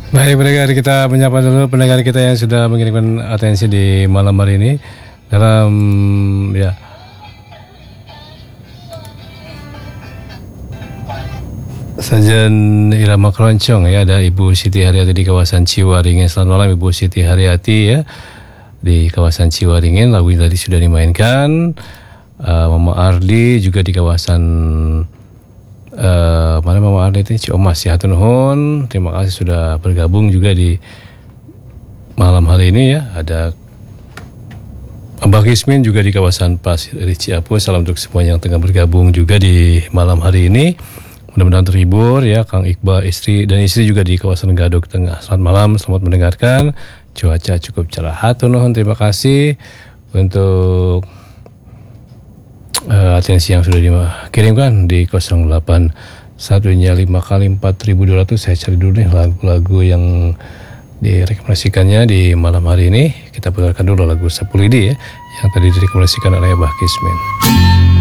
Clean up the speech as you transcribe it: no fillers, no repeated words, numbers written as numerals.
Baik pendengar, kita menyapa dulu pendengar kita yang sudah mengirimkan atensi di malam hari ini dalam ya sajian irama keroncong ya. Ada Ibu Siti Haryati di kawasan Ciwaringin. Selamat malam Ibu Siti Haryati ya, di kawasan Ciwaringin. Lagu ini tadi sudah dimainkan. Mama Ardi juga di kawasan mana Mama Ardi itu Ciomas ya, hatur nuhun. Terima kasih sudah bergabung juga di malam hari ini ya. Ada Abah Kismin juga di kawasan Pasir Iri Ciapu. Salam untuk semuanya yang tengah bergabung juga di malam hari ini. Mudah-mudahan terhibur ya. Kang Iqbal dan istri juga di kawasan Gadog Tengah. Selamat malam, selamat mendengarkan. Cuaca cukup cerah. Hatur nuhun, terima kasih untuk atensi yang sudah dikirimkan di 081-nya 5 kali 4.200. Saya cari dulu nih lagu-lagu yang direkomendasikannya di malam hari ini. Kita putarkan dulu lagu Sapu Lidi ya, yang tadi direkomendasikan oleh Abah Kismin.